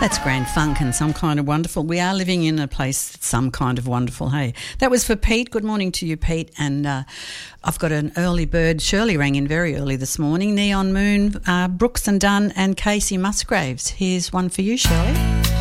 That's Grand Funk and Some Kind of Wonderful. We are living in a place that's some kind of wonderful, hey. That was for Pete. Good morning to you, Pete. And I've got an early bird. Shirley rang in very early this morning. Neon Moon, Brooks and Dunn and Casey Musgraves. Here's one for you, Shirley.